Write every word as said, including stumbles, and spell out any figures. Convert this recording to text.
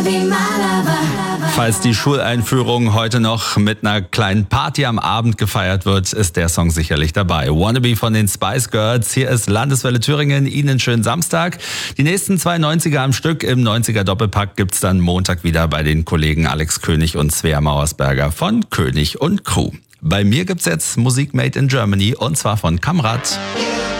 Falls die Schuleinführung heute noch mit einer kleinen Party am Abend gefeiert wird, ist der Song sicherlich dabei. Wannabe von den Spice Girls. Hier ist Landeswelle Thüringen. Ihnen einen schönen Samstag. Die nächsten zwei neunziger am Stück im neunziger Doppelpack gibt's dann Montag wieder bei den Kollegen Alex König und Svea Mauersberger von König und Crew. Bei mir gibt's jetzt Musik Made in Germany und zwar von Kamrat.